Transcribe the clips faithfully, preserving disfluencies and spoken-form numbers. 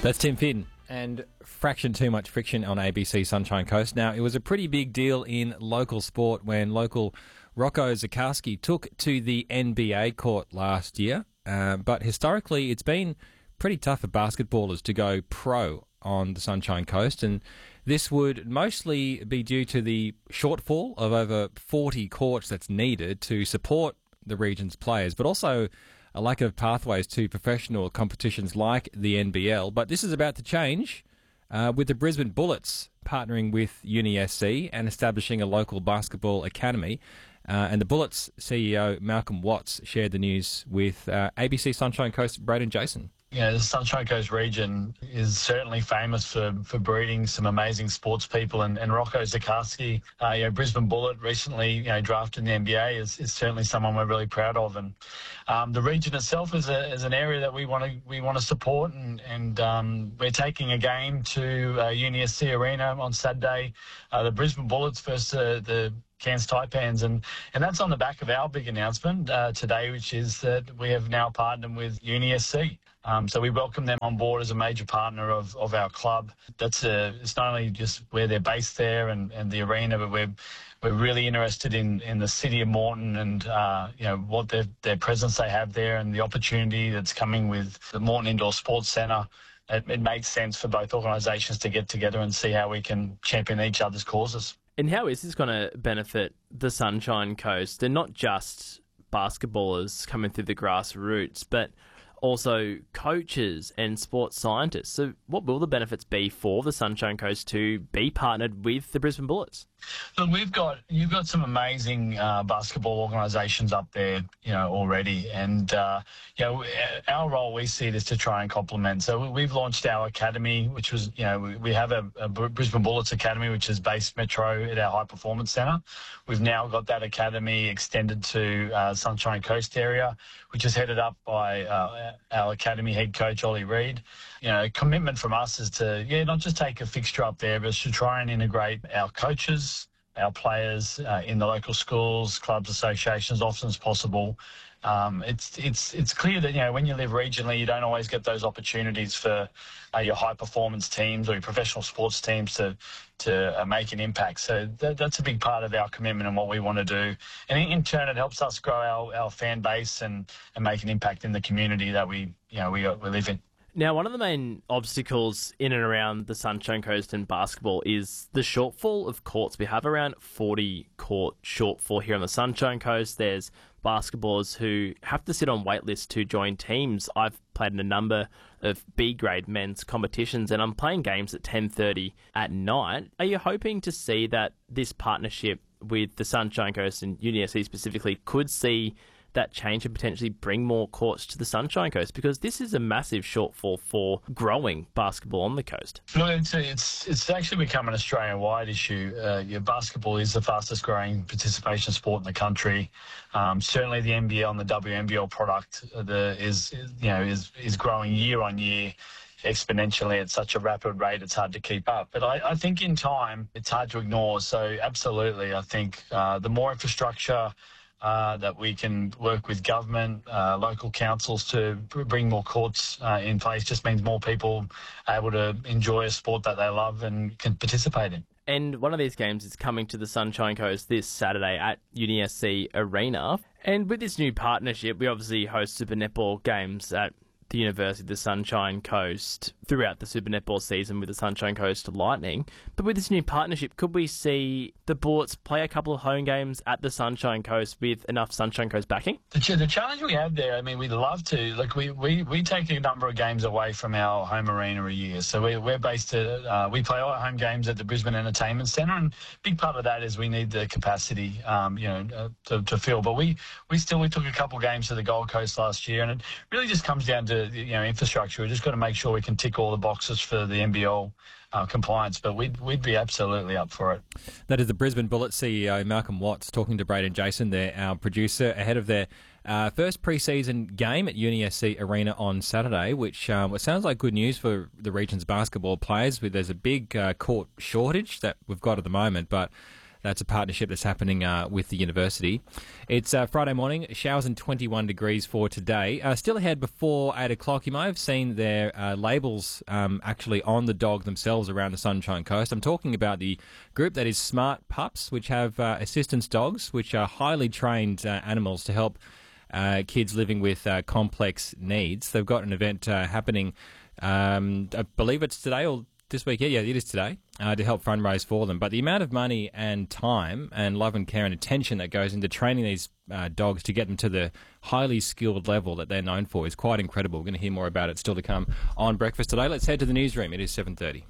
That's Tim Finn and Fraction Too Much Friction on A B C Sunshine Coast. Now, it was a pretty big deal in local sport when local Rocco Zukowski took to the N B A court last year. Uh, but historically, it's been pretty tough for basketballers to go pro on the Sunshine Coast, and this would mostly be due to the shortfall of over forty courts that's needed to support the region's players, but also a lack of pathways to professional competitions like the N B L. But this is about to change uh, with the Brisbane Bullets partnering with Uni S C and establishing a local basketball academy. Uh, and the Bullets C E O, Malcolm Watts, shared the news with uh, A B C Sunshine Coast, Braden Jason. Yeah, the Sunshine Coast region is certainly famous for, for breeding some amazing sports people, and, and Rocco Zukowski, uh, you know, Brisbane Bullet, recently you know drafted in the N B A, is, is certainly someone we're really proud of. And um, the region itself is, a, is an area that we want to we want to support, and, and um, we're taking a game to uh, Uni S C Arena on Saturday. Uh, the Brisbane Bullets versus uh, the Cairns Taipans, and, and that's on the back of our big announcement uh, today, which is that we have now partnered with Uni S C. Um, so we welcome them on board as a major partner of, of our club. That's a, it's not only just where they're based there and, and the arena, but we're we're really interested in, in the city of Moreton and uh, you know what their their presence they have there and the opportunity that's coming with the Moreton Indoor Sports Centre. It, it makes sense for both organisations to get together and see how we can champion each other's causes. And how is this going to benefit the Sunshine Coast? And not just basketballers coming through the grassroots, but also coaches and sports scientists. So what will the benefits be for the Sunshine Coast to be partnered with the Brisbane Bullets? Look, we've got you've got some amazing uh, basketball organisations up there, you know, already, and uh, you know, our role we see it is to try and complement. So we've launched our academy, which was, you know, we, we have a, a Brisbane Bullets academy, which is based metro at our High Performance Centre. We've now got that academy extended to uh, Sunshine Coast area, which is headed up by uh, our academy head coach Ollie Reid. You know, commitment from us is to, yeah, not just take a fixture up there, but to try and integrate our coaches, our players uh, in the local schools, clubs, associations, as often as possible. Um, it's it's it's clear that, you know, when you live regionally, you don't always get those opportunities for uh, your high performance teams or your professional sports teams to to uh, make an impact. So that, that's a big part of our commitment and what we want to do. And in, in turn, it helps us grow our, our fan base and, and make an impact in the community that we you know we we live in. Now, one of the main obstacles in and around the Sunshine Coast and basketball is the shortfall of courts. We have around forty court shortfall here on the Sunshine Coast. There's basketballers who have to sit on wait lists to join teams. I've played in a number of B-grade men's competitions, and I'm playing games at ten thirty at night. Are you hoping to see that this partnership with the Sunshine Coast and Uni S C specifically could see that change and potentially bring more courts to the Sunshine Coast? Because this is a massive shortfall for growing basketball on the coast. No, it's it's it's actually become an Australian-wide issue. Uh, yeah, basketball is the fastest-growing participation sport in the country. Um, certainly, the N B L and the W N B L product uh, the, is you know is is growing year on year exponentially at such a rapid rate. It's hard to keep up. But I, I think in time, it's hard to ignore. So absolutely, I think uh, the more infrastructure Uh, that we can work with government, uh, local councils to bring more courts uh, in place just means more people are able to enjoy a sport that they love and can participate in. And one of these games is coming to the Sunshine Coast this Saturday at Uni S C Arena. And with this new partnership, we obviously host Super Netball games at the University of the Sunshine Coast throughout the Super Netball season with the Sunshine Coast Lightning. But with this new partnership, could we see the Bullets play a couple of home games at the Sunshine Coast with enough Sunshine Coast backing? The, the challenge we have there, I mean, we'd love to. Like, we, we, we take a number of games away from our home arena a year. So we, we're based at, uh, we play all our home games at the Brisbane Entertainment Centre, and a big part of that is we need the capacity, um, you know, uh, to, to fill. But we, we still, we took a couple of games to the Gold Coast last year, and it really just comes down to, you know, infrastructure. We've just got to make sure we can tick all the boxes for the N B L uh, compliance, but we'd, we'd be absolutely up for it. That is the Brisbane Bullets C E O, Malcolm Watts, talking to Braden Jason there, our producer, ahead of their uh, first pre-season game at Uni S C Arena on Saturday, which um, it sounds like good news for the region's basketball players. There's a big uh, court shortage that we've got at the moment, but That's a partnership that's happening uh, with the university. It's uh, Friday morning, showers and twenty-one degrees for today. Uh, still ahead before eight o'clock. You may have seen their uh, labels um, actually on the dog themselves around the Sunshine Coast. I'm talking about the group that is Smart Pups, which have uh, assistance dogs, which are highly trained uh, animals to help uh, kids living with uh, complex needs. They've got an event uh, happening, um, I believe it's today or this week. Yeah, yeah, it is today, uh, to help fundraise for them. But the amount of money and time and love and care and attention that goes into training these uh, dogs to get them to the highly skilled level that they're known for is quite incredible. We're going to hear more about it still to come on Breakfast today. Let's head to the newsroom. It is seven thirty.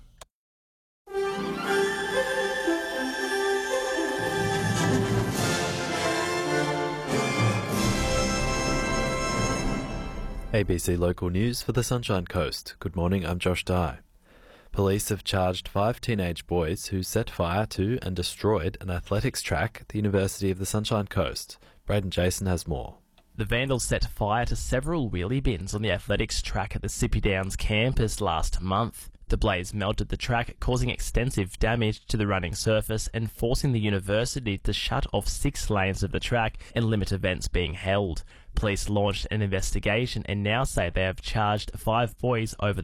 A B C Local News for the Sunshine Coast. Good morning, I'm Josh Dye. Police have charged five teenage boys who set fire to and destroyed an athletics track at the University of the Sunshine Coast. Braden Jason has more. The vandals set fire to several wheelie bins on the athletics track at the Sippy Downs campus last month. The blaze melted the track, causing extensive damage to the running surface and forcing the university to shut off six lanes of the track and limit events being held. Police launched an investigation and now say they have charged five boys over